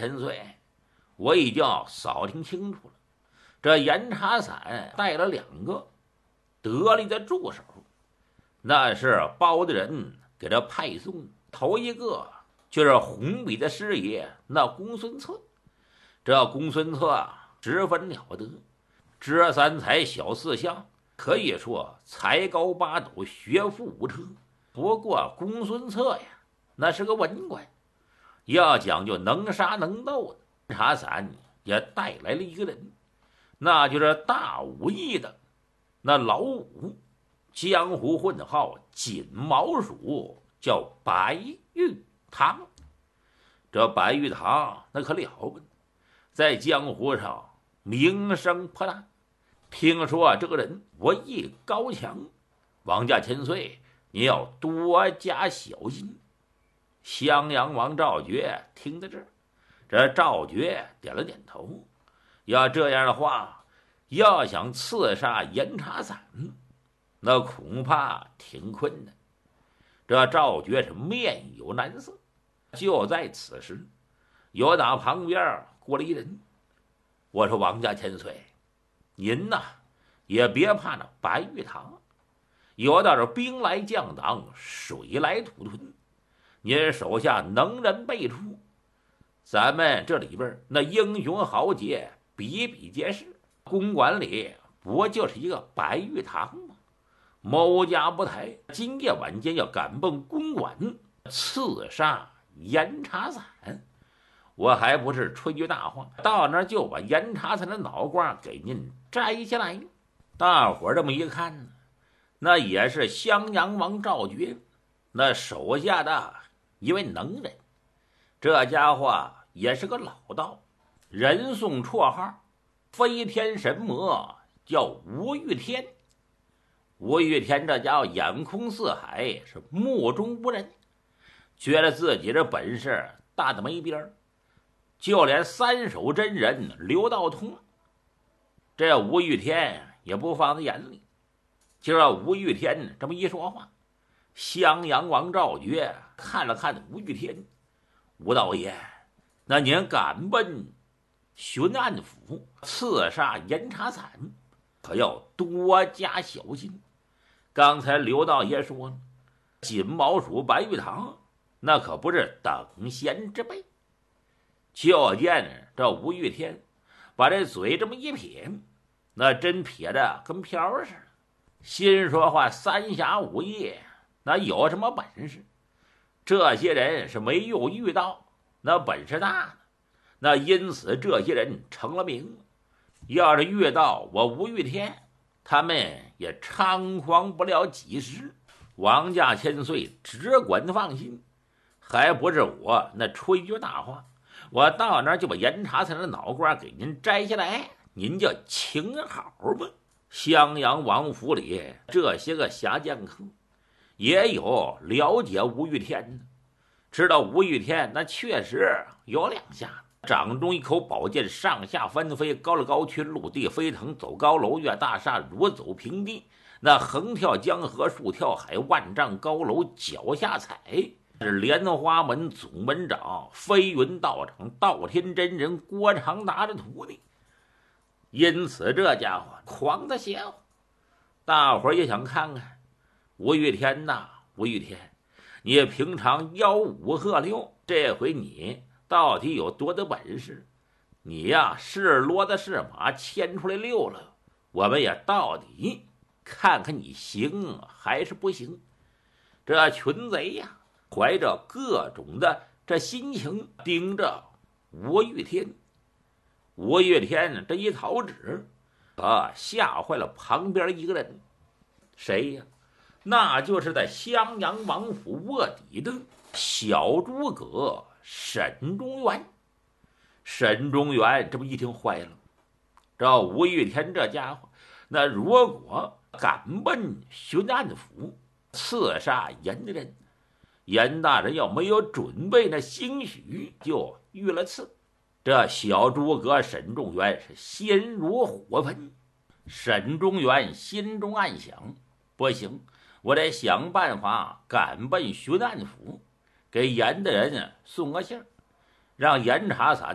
千岁，我已经扫听清楚了，这严查散带了2个得力的助手，那是包大人给他派送的。头一个就是红笔的师爷那公孙策，这公孙策十分了得，知3才晓4象，可以说才高8斗，学富5车。不过公孙策呀，那是个文官，要讲究能杀能斗的。严查散也带来了一个人，那就是大武艺的那老五，江湖混号锦毛鼠，叫白玉堂。这白玉堂那可了不得，在江湖上名声颇大。听说这个人武艺高强，王家千岁你要多加小心。襄阳王赵觉听到这儿，这赵觉点了点头。要这样的话，要想刺杀严查散，那恐怕挺困难。这赵觉是面有难色。就在此时，有打旁边过来一人。我说王家千岁，您呐也别怕那白玉堂，有道是兵来将挡，水来土屯，您手下能人辈出，咱们这里边那英雄豪杰比比皆是，公馆里不就是一个白玉堂吗？某家不抬，今夜晚间要赶奔公馆，刺杀严查散，我还不是吹句大话，到那儿就把严查散的脑瓜给您摘下来。大伙儿这么一看呢，那也是襄阳王赵觉那手下的一位能人。这家伙也是个老道，人送绰号飞天神魔，叫吴玉天。吴玉天这家伙眼空四海，是目中无人，觉得自己这本事大的没边儿，就连3手真人刘道通，这吴玉天也不放在眼里。就让吴玉天这么一说话，襄阳王赵觉看了看吴玉天，吴道爷，那您敢奔巡按府刺杀严查散，可要多加小心。刚才刘道爷说了，锦毛鼠白玉堂那可不是等闲之辈。就见这吴玉天把这嘴这么一撇，那真撇着跟瓢似的，心说话3侠5义那有什么本事？这些人是没有遇到那本事大的，那因此这些人成了名。要是遇到我吴玉天，他们也猖狂不了几时。王家千岁只管放心，还不是我那吹句大话，我到那儿就把严查散的脑瓜给您摘下来，您就请好吧。襄阳王府里这些个侠剑客也有了解吴玉天的，知道吴玉天那确实有2下，掌中一口宝剑，上下翻飞，高了高去，陆地飞腾，走高楼，越大厦，如走平地，那横跳江河，竖跳海，万丈高楼脚下踩，是莲花门总门长飞云道长道天真人郭长达的徒弟。因此这家伙狂的邪乎。大伙儿也想看看吴玉天呐，吴玉天，你平常吆五喝六，这回你到底有多大本事？你呀是骡子是马牵出来溜了，我们也到底看看你行还是不行。这群贼呀怀着各种的这心情盯着吴玉天。吴玉天这一讨指，吓坏了旁边一个人。谁呀？那就是在襄阳王府卧底的小诸葛沈中原。沈中原这么一听坏了，这吴玉天这家伙，那如果敢奔巡按府刺杀严人，严大人要没有准备，那兴许就遇了刺。这小诸葛沈中原是心如火焚。沈中原心中暗想，不行，我得想办法赶奔巡按府，给严大人送个信儿，让严查散